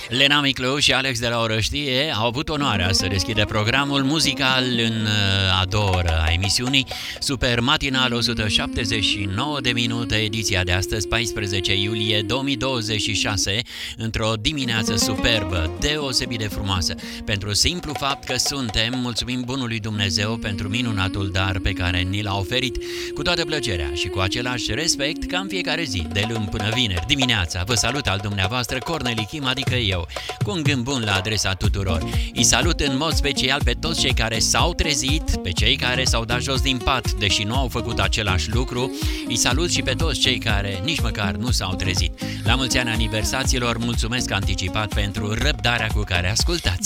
Lena Miclu și Alex de la Orăștie au avut onoarea să deschidă programul muzical în a doua oră a emisiunii Super Matinal, 179 de minute, ediția de astăzi, 14 iulie 2026, într-o dimineață superbă, deosebit de frumoasă. Pentru simplu fapt că suntem, mulțumim bunului Dumnezeu pentru minunatul dar pe care ni l-a oferit, cu toată plăcerea și cu același respect ca în fiecare zi, de luni până vineri dimineața. Vă salut al dumneavoastră, Corneli Kim, adică eu, cu un gând bun la adresa tuturor. Îi salut în mod special pe toți cei care s-au trezit, pe cei care s-au dat jos din pat, deși nu au făcut același lucru. Îi salut și pe toți cei care nici măcar nu s-au trezit. La mulți ani aniversaților, mulțumesc anticipat pentru răbdarea cu care ascultați.